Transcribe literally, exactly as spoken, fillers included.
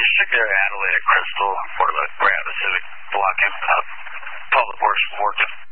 Adelaide at Crystal for the Grab Civic blocking. Uh, public works working.